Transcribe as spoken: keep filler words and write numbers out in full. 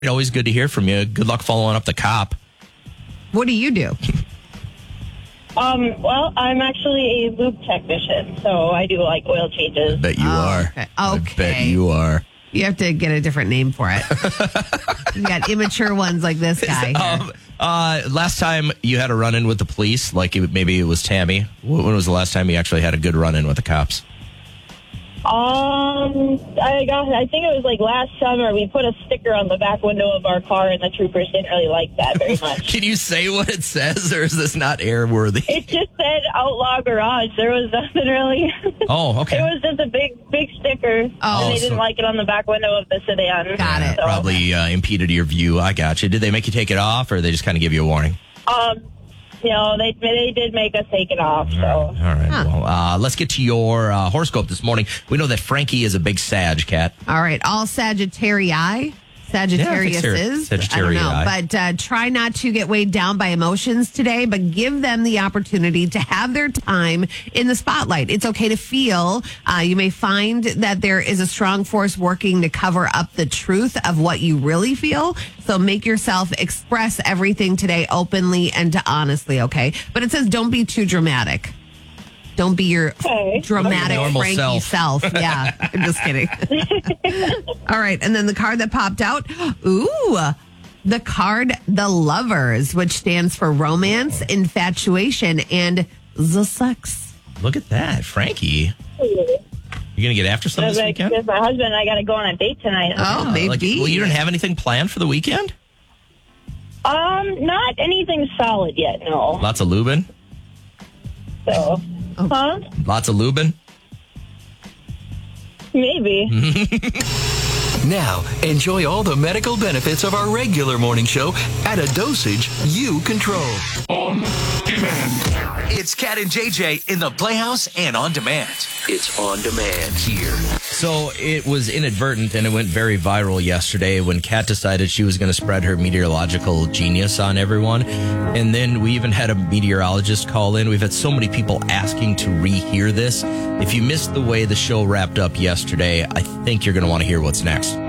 Always good to hear from you. Good luck following up the cop. What do you do? Um, well, I'm actually a lube technician, so I do like oil changes. I bet you Oh, are. okay. I Okay. bet you are. You have to get a different name for it. You got immature ones like this guy here. Um, uh, last time you had a run-in with the police, like it, maybe it was Tammy. When was the last time you actually had a good run-in with the cops? Um, I got. I think it was like last summer. We put a sticker on the back window of our car, and the troopers didn't really like that very much. Can you say what it says, or is this not airworthy? It just said Outlaw Garage. There was nothing really. Oh, okay. It was just a big, big sticker, Oh, and they didn't so- like it on the back window of the sedan. Got it. So, Probably uh, impeded your view. I got you. Did they make you take it off, or they just kind of give you a warning? Um, you know, they they did make us take it off. So. All right. Huh. Well, uh, let's get to your uh, horoscope this morning. We know that Frankie is a big Sag cat. All right, all Sagittarii. Sagittarius Yeah, I think is. Sagittarii. I don't know, but uh, try not to get weighed down by emotions today, but give them the opportunity to have their time in the spotlight. It's okay to feel. Uh, you may find that there is a strong force working to cover up the truth of what you really feel. So make yourself express everything today openly and honestly, okay? But it says don't be too dramatic. Don't be your Okay. dramatic Normal Frankie self. self. Yeah, I'm just kidding. All right, and then the card that popped out, ooh, the card The Lovers, which stands for romance, infatuation, and the sex. Look at that, Frankie. You gonna get after I some was this like, weekend? with my husband, and I got to go on a date tonight. Oh, Uh, maybe. like, well, you don't have anything planned for the weekend? Um, not anything solid yet, no. Lots of lubin. So, Oh. huh? Lots of lubin. Maybe. Now, enjoy all the medical benefits of our regular morning show at a dosage you control. On demand. It's Cat and J J in the Playhouse and on demand. It's on demand here. So it was inadvertent and it went very viral yesterday when Kat decided she was going to spread her meteorological genius on everyone. And then we even had a meteorologist call in. We've had so many people asking to rehear this. If you missed the way the show wrapped up yesterday, I think you're going to want to hear what's next.